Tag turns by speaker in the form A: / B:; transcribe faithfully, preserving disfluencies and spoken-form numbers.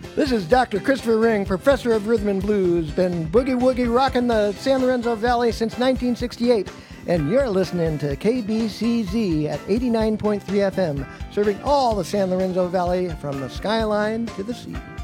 A: This is Doctor Christopher Ring, professor of rhythm and blues. Been boogie-woogie rocking the San Lorenzo Valley since nineteen sixty-eight. And you're listening to K B C Z at eighty-nine point three F M, serving all the San Lorenzo Valley from the skyline to the sea.